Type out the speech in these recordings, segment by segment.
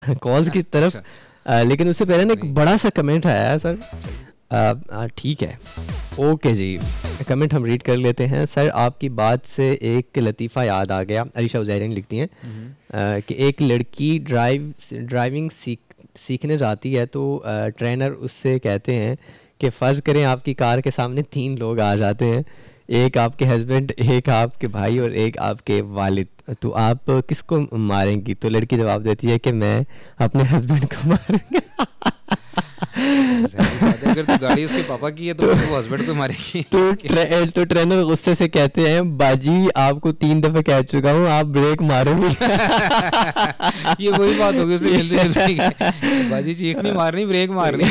Calls की तरफ। लेकिन उससे पहले ना एक बड़ा सा कमेंट आया है सर। ठीक है, ओके जी, कमेंट हम रीड कर लेते हैं। सर आपकी बात से एक लतीफ़ा याद आ गया। अलीशा उज़ैरिन लिखती हैं कि एक लड़की ड्राइविंग सीखने जाती है तो ट्रेनर उससे कहते हैं कि फ़र्ज़ करें आपकी कार के सामने 3 लोग आ जाते हैं, एक आपके हस्बैंड, एक आपके भाई और एक आपके वालिद, तो आप किसको मारेंगी? तो लड़की जवाब देती है कि मैं अपने हस्बैंड को मारूंगी। अगर तो गाड़ी उसके पापा की है तो वो हस्बैंड को मारेगी। तो ट्रेनर गुस्से से कहते हैं बाजी आपको 3 दफे कह चुका हूँ, आप ब्रेक मारोगे। ये वही बात होगी उसे मिलते मिलते, बाजी चीख नहीं मारनी, ब्रेक मारनी।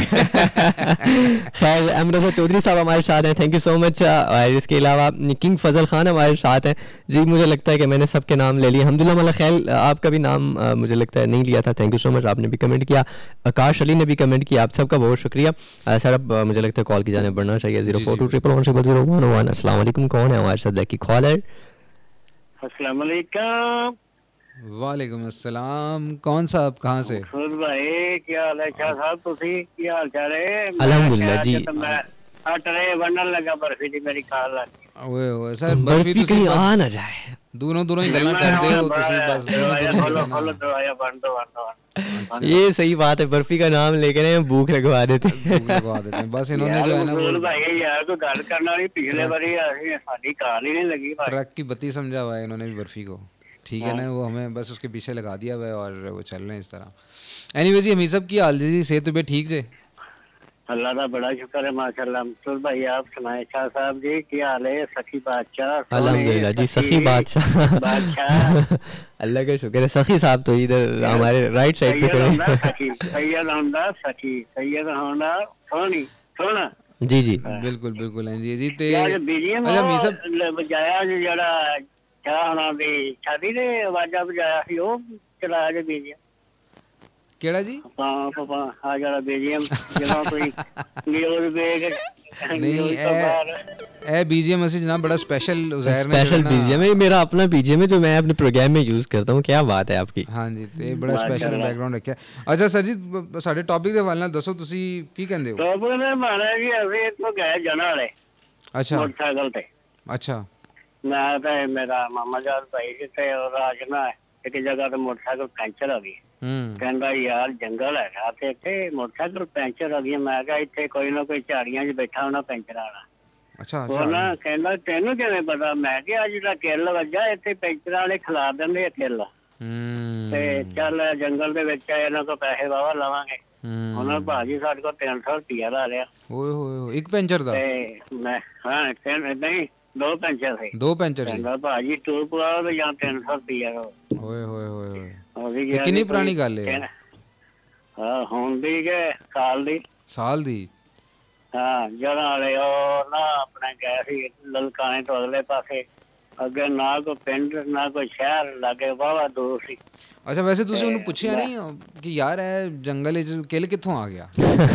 खैर अमृता चौधरी साहब हमारे साथ हैं, थैंक यू सो मच। और इसके अलावा किंग फजल खान हमारे साथ हैं जी। मुझे लगता है कि मैंने सबके नाम ले लिए, अल्हम्दुलिल्लाह। मला खैल आपका भी नाम मुझे लगता है नहीं लिया था, थैंक यू सो मच, आपने भी कमेंट किया। आकाश अली ने भी कमेंट किया, आप सबका बहुत शुक्रिया। सर अब मुझे लगता है कॉल की जाने बढ़ना चाहिए। 0421111001। अस्सलाम वालेकुम, कौन है हमारे साथ? Lucky collar. अस्सलाम वालेकुम। वालेकुम अस्सलाम। कौन सा आप कहाँ से? खुद भाई क्या हाल है? शाह साहब तुसी की हाल चाल है? अल्हम्दुलिल्लाह जी। मैं अटरे बनने लगा, बर्फी दी मेरी खा लगी। ओए सर बर्फी कहीं आ ना जाए। दोनों ही गल्ला करते हो तुसी, बस खोलो दरवाजा बंद दो। ये सही बात है, बर्फी का नाम लेकर भूख लगवा देते हैं। बस इन्होंने जो है ना वो भाई यार कोई गल करना नहीं, पिछले बारी साडी कार ही नहीं लगी, ट्रक की बत्ती समझा हुआ है इन्होंने भी बर्फी को, ठीक है ना, वो हमें बस उसके पीछे लगा दिया हुआ है और वो चल रहे हैं इस तरह। एनीवे जी, हमीद साहब की हाल जी, सेहत तबीयत ठीक जे? अल्लाह का बड़ा शुक्र है माशाल्लाह। तो भाई आप सुनाए शाह साहब जी की हाल है? सखी बादशाह। अल्हम्दुलिल्लाह जी, सखी बादशाह। अल्लाह का शुक्र है। सखी साहब तो इधर हमारे राइट साइड पे खड़े। सैयद होंदा सखी, सैयद होंदा सोनी सोना। जी जी बिल्कुल बिल्कुल हैं जी जी। ते अच्छा मीर साहब बजाया जेड़ा क्या होना भी शादी दे आवाजा बजाया सी ओ चलाया जे बीजीएम केड़ा जी? पापा आ जरा बीजीएम जरा कोई न्यूज़ बेग नहीं ए बीजीएम असि जनाब बड़ा स्पेशल उज़ैर ने स्पेशल बीजीएम है, मेरा अपना बीजीएम है जो मैं अपने प्रोग्राम में यूज करता हूं। क्या बात है आपकी। हां जी, ते बड़ा स्पेशल बैकग्राउंड रखा। अच्छा सर जी, साडे टॉपिक दे हवाले नाल दसो तुसी की कहंदे हो? टॉपिक ने माना जी अभी तो गए जन वाले। अच्छा मोटरसाइकिल पे। अच्छा मैं तो मेरा मामा जान भाई थे और आज ना एक जगह तो मोटरसाइकिल पंचर हो गई। कहता यार जंगल है रात इतने मोटरसाइकिल पंचर हो गई। मैं कहा इतने कोई ना कोई झाड़ियां च बैठा होना पंचर वाला। अच्छा वो ना कहता तेनू किवें पता? मैं क्या अज किल वजा इतने पंचर वाले खिला देंगे किल ते चल जंगल दे विच इन्हां को पैसे वावा लवांगे। उन्होंने भाजी साडे को 300 रुपया ला लिया। ओए होए एक पंचर दा? मैं हां नहीं 2 पंचर थे। 2 पंचर सी? कहता भाजी टू पवाओ तो या 300 रुपया दो। ओए होए होए ते कितनी पुरानी गल है? हां हुण दी के साल दी? हाँ जरा वाले और ना अपने गए सी ललकाने तो अगले पासे, अगे ना कोई पिंड ना कोई शहर, लागे वावा दूर सी। अच्छा वैसे तुसी उन्हें पूछया नहीं कि यार है जंगल विच किल कित्थों आ गया?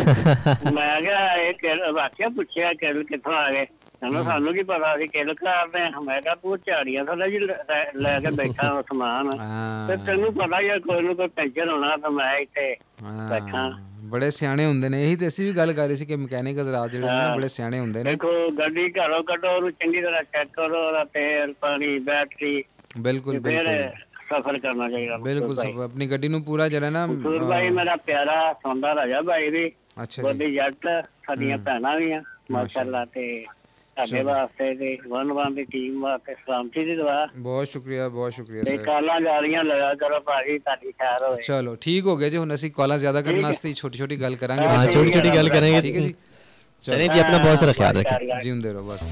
मैं क्या एक वाकया पूछया किल कित्थों आ गए? सानू की पता सी किल करते हैं। मैं क्या तू झाड़ियां थल्ले जी लैके बैठा समान ते तेनू पता ही कोई ना कोई पंचर होना तो मैं इत्थे बैठा। बड़े सियाणे हुंदे ने, यही ते ਅਸੀਂ ਵੀ ਗੱਲ ਕਰ ਰਹੇ ਸੀ ਕਿ ਮਕੈਨਿਕ ਹਜ਼ਰਾਤ ਜਿਹੜੇ ਨੇ ਬੜੇ ਸਿਆਣੇ ਹੁੰਦੇ ਨੇ। देखो ਗੱਡੀ ਘਰੋਂ ਕੱਢੋ ਉਹਨੂੰ ਚੰਗੀ ਤਰ੍ਹਾਂ ਚੈੱਕ ਕਰੋ, ਉਹਦਾ ਤੇਲ ਪਾਣੀ बैटरी बिल्कुल बिल्कुल सफर करना चाहिए। बिल्कुल अपनी गड्डी ਨੂੰ पूरा ਜਿਹੜਾ ਨਾ सूर भाई मेरा प्यारा सौंदा राजा भाई भी बड़ी जट साडियां भैणां भी माशाअल्लाह ते ਸਾਡੇ ਵਾਸਤੇ ਤੇ ਵਨ ਦੀ ਟੀਮ ਵਾਸਤੇ ਸਲਾਮਤੀ ਦੀ ਦੁਆ। ਬਹੁਤ ਸ਼ੁਕਰੀਆ ਤੇ ਕਾਲਾਂ ਜਾਰੀਆਂ ਲਗਾ ਕਰੋ ਭਾਜੀ, ਤੁਹਾਡੀ ਖੈਰ ਹੋਵੇ। ਚਲੋ ਠੀਕ ਹੋ ਗਿਆ ਜੀ, ਹੁਣ ਅਸੀਂ ਕਾਲਾਂ ਜ਼ਿਆਦਾ ਕਰਨ ਵਾਸਤੇ ਛੋਟੀ ਗੱਲ ਕਰਾਂਗੇ। हां छोटी ਗੱਲ करेंगे, ठीक है जी। चलिए जी, अपना बहुत सारा ख्याल रखें, जिंदे रहो बस।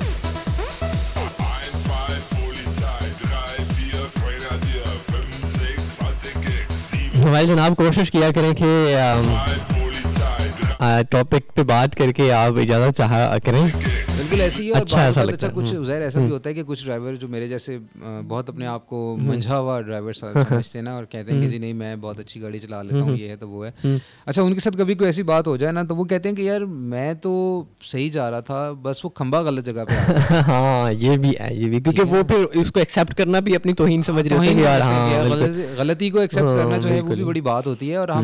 भाई जनाब कोशिश किया करें कि टॉपिक पे बात करके आप इजाज़त चाहा करें। बिल्कुल ऐसी ही है। और अच्छा ऐसा बहुत लगता अच्छा है। कुछ उज़ैर ऐसा भी होता है कि कुछ ड्राइवर जो मेरे जैसे बहुत अपने आप को मंझा हुआ ड्राइवर समझते हैं ना, और कहते हैं कि जी नहीं मैं बहुत अच्छी गाड़ी चला लेता हूँ, ये है तो वो है। अच्छा, उनके साथ कभी कोई ऐसी बात हो जाए ना, तो वो कहते हैं कि यार मैं तो सही जा रहा था, बस वो खंबा गलत जगह पे आ गया। हाँ ये भी है, ये भी, क्योंकि वो फिर उसको एक्सेप्ट करना भी अपनी तोहीन समझ रहे होते हैं कि यार हाँ गलती को एक्सेप्ट करना जो है वो भी बड़ी बात होती है। और हम